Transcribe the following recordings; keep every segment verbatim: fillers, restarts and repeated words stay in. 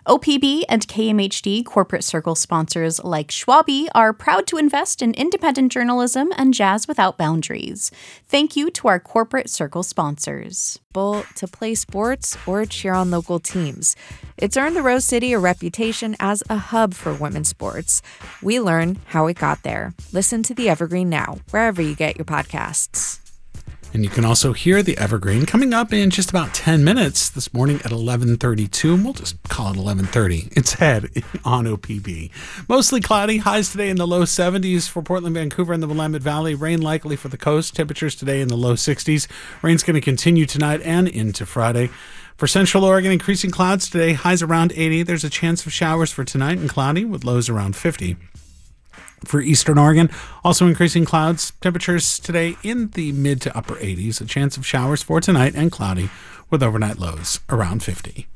O P B and K M H D corporate circle sponsors like Schwabi are proud to invest in independent journalism and jazz without boundaries. Thank you to our corporate circle sponsors. To play sports or cheer on local teams. It's earned the Rose City a reputation as a hub for women's sports. We learn how it got there. Listen to The Evergreen now, wherever you get your podcasts. And you can also hear The Evergreen coming up in just about ten minutes this morning at eleven thirty-two. And we'll just call it eleven thirty. It's Head on O P B. Mostly cloudy. Highs today in the low seventies for Portland, Vancouver, and the Willamette Valley. Rain likely for the coast. Temperatures today in the low sixties. Rain's going to continue tonight and into Friday. For Central Oregon, increasing clouds today. Highs around eighty. There's a chance of showers for tonight and cloudy with lows around fifty. For Eastern Oregon, also increasing clouds. Temperatures today in the mid to upper eighties. A chance of showers for tonight and cloudy with overnight lows around fifty.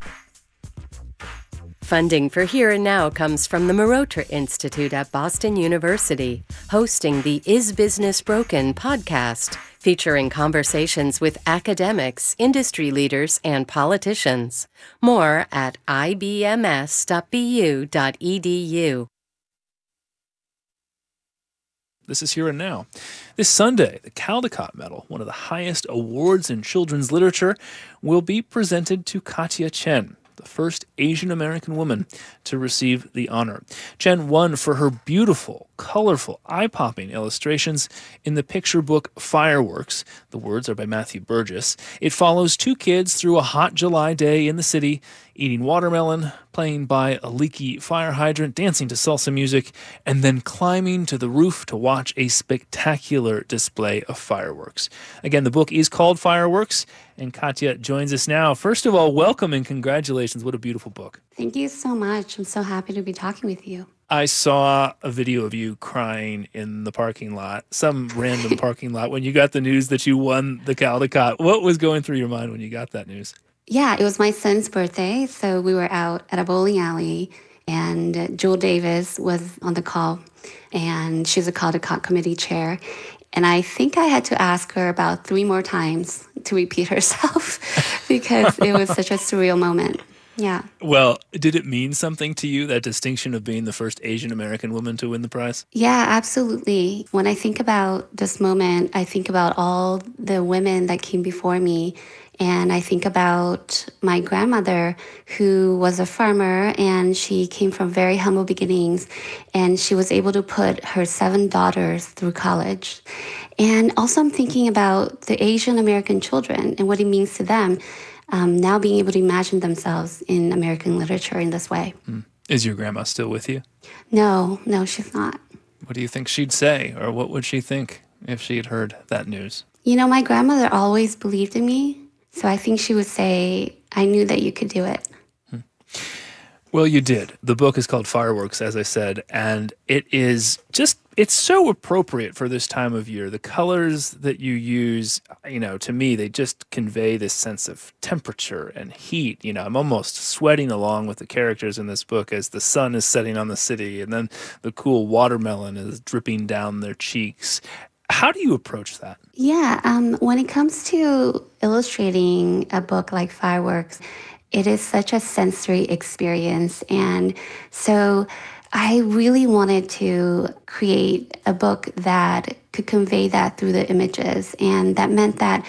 Funding for Here and Now comes from the Marotra Institute at Boston University, hosting the Is Business Broken podcast, featuring conversations with academics, industry leaders, and politicians. More at I B M S dot B U dot E D U. This is Here and Now. This Sunday, the Caldecott Medal, one of the highest awards in children's literature, will be presented to Katya Chen, the first Asian American woman to receive the honor. Chen won for her beautiful, colorful, eye-popping illustrations in the picture book Fireworks. The words are by Matthew Burgess. It follows two kids through a hot July day in the city, eating watermelon, playing by a leaky fire hydrant, dancing to salsa music, and then climbing to the roof to watch a spectacular display of fireworks. Again, the book is called Fireworks, and Katya joins us now. First of all, welcome and congratulations. What a beautiful book. Thank you so much. I'm so happy to be talking with you. I saw a video of you crying in the parking lot, some random parking lot, when you got the news that you won the Caldecott. What was going through your mind when you got that news? Yeah, it was my son's birthday, so we were out at a bowling alley, and Jewel Davis was on the call, and she's a Caldecott committee chair. And I think I had to ask her about three more times to repeat herself because it was such a surreal moment. Yeah. Well, did it mean something to you, that distinction of being the first Asian American woman to win the prize? Yeah, absolutely. When I think about this moment, I think about all the women that came before me. And I think about my grandmother, who was a farmer, and she came from very humble beginnings, and she was able to put her seven daughters through college. And also I'm thinking about the Asian American children and what it means to them, um, now being able to imagine themselves in American literature in this way. Mm. Is your grandma still with you? No, no, she's not. What do you think she'd say, or what would she think if she had heard that news? You know, my grandmother always believed in me. So I think she would say, I knew that you could do it. Hmm. Well, you did. The book is called Fireworks, as I said, and it is just, it's so appropriate for this time of year. The colors that you use, you know, to me, they just convey this sense of temperature and heat. You know, I'm almost sweating along with the characters in this book as the sun is setting on the city, and then the cool watermelon is dripping down their cheeks. How do you approach that? Yeah, um, when it comes to illustrating a book like Fireworks, it is such a sensory experience. And so I really wanted to create a book that could convey that through the images. And that meant that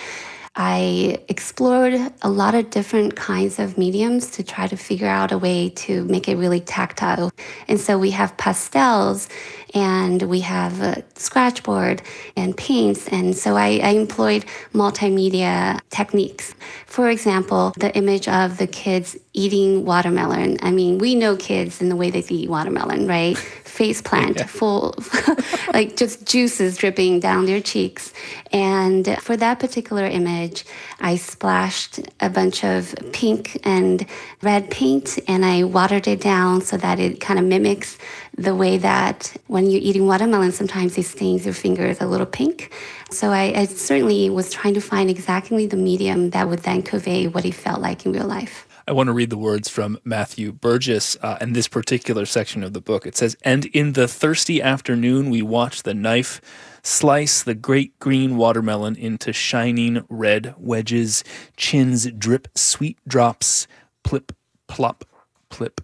I explored a lot of different kinds of mediums to try to figure out a way to make it really tactile. And so we have pastels, and we have a scratchboard and paints. And so I, I employed multimedia techniques. For example, the image of the kids eating watermelon. I mean, we know kids in the way they eat watermelon, right? Face plant, yeah. full, like just juices dripping down their cheeks. And for that particular image, I splashed a bunch of pink and red paint, and I watered it down so that it kind of mimics the way that when you're eating watermelon, sometimes it stains your fingers a little pink. So I, I certainly was trying to find exactly the medium that would then convey what it felt like in real life. I want to read the words from Matthew Burgess uh, in this particular section of the book. It says, "And in the thirsty afternoon, we watch the knife slice the great green watermelon into shining red wedges. Chins drip sweet drops, plip, plop, plip,